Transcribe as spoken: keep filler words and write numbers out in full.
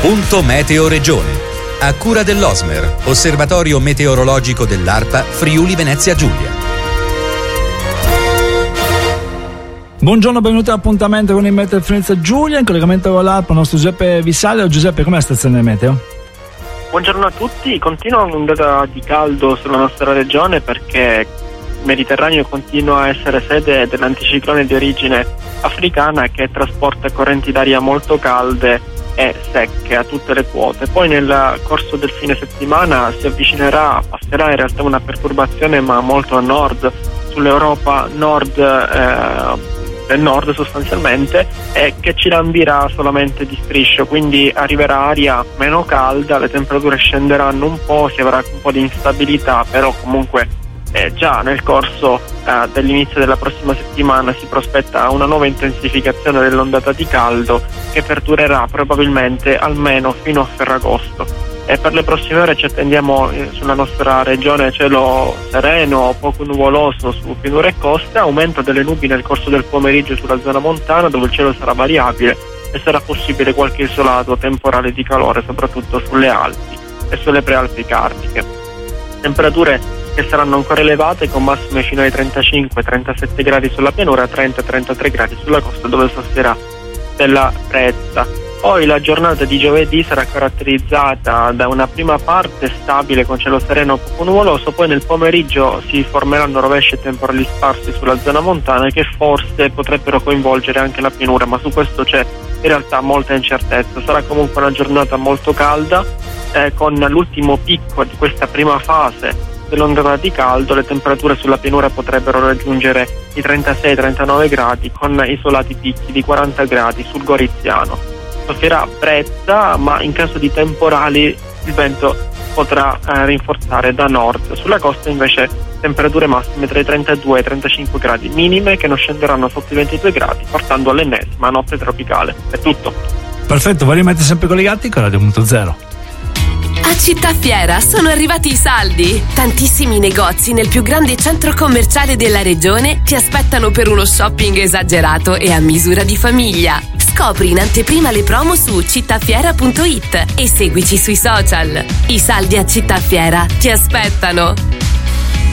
Punto Meteo Regione. A cura dell'Osmer, Osservatorio Meteorologico dell'ARPA Friuli Venezia Giulia. Buongiorno, benvenuti all'appuntamento con il Meteo Venezia Giulia, in collegamento con l'ARPA il nostro Giuseppe Visale. Giuseppe, com'è la stazione meteo? Buongiorno a tutti, continua un'ondata di caldo sulla nostra regione perché il Mediterraneo continua a essere sede dell'anticiclone di origine africana che trasporta correnti d'aria molto calde e secche a tutte le quote. Poi nel corso del fine settimana si avvicinerà, passerà in realtà una perturbazione ma molto a nord sull'Europa nord eh, del nord sostanzialmente, e che ci lambirà solamente di striscio, quindi arriverà aria meno calda, le temperature scenderanno un po', si avrà un po' di instabilità, però comunque eh, già nel corso eh, dell'inizio della prossima settimana si prospetta una nuova intensificazione dell'ondata di caldo che perdurerà probabilmente almeno fino a Ferragosto. E per le prossime ore ci attendiamo eh, sulla nostra regione cielo sereno, poco nuvoloso su pianure e coste, aumento delle nubi nel corso del pomeriggio sulla zona montana dove il cielo sarà variabile e sarà possibile qualche isolato temporale di calore soprattutto sulle Alpi e sulle prealpi carniche. Temperature che saranno ancora elevate con massime fino ai trentacinque trentasette gradi sulla pianura, trenta trentatré gradi sulla costa dove sosterrà della brezza. Poi la giornata di giovedì sarà caratterizzata da una prima parte stabile con cielo sereno poco nuvoloso, poi nel pomeriggio si formeranno rovesci e temporali sparsi sulla zona montana che forse potrebbero coinvolgere anche la pianura, ma su questo c'è in realtà molta incertezza. Sarà comunque una giornata molto calda eh, con l'ultimo picco di questa prima fase dell'ondata di caldo. Le temperature sulla pianura potrebbero raggiungere i trentasei trentanove gradi con isolati picchi di quaranta gradi sul Goriziano. Soffierà brezza, ma in caso di temporali il vento potrà eh, rinforzare da nord. Sulla costa invece temperature massime tra i trentadue e i trentacinque gradi, minime che non scenderanno sotto i ventidue gradi, portando all'ennesima notte tropicale. È tutto. Perfetto, voi rimanete sempre collegati con Radio Punto Zero. A Città Fiera sono arrivati i saldi. Tantissimi negozi nel più grande centro commerciale della regione ti aspettano per uno shopping esagerato e a misura di famiglia. Scopri in anteprima le promo su cittafiera punto it e seguici sui social. I saldi a Città Fiera ti aspettano.